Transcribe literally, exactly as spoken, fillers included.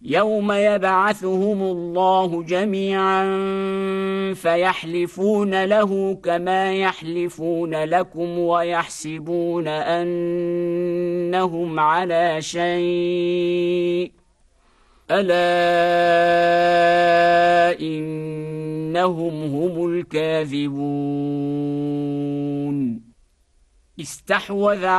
يوم يبعثهم الله جميعا فيحلفون له كما يحلفون لكم ويحسبون أنهم على شيء ألا إنهم هم الكاذبون. استحوذ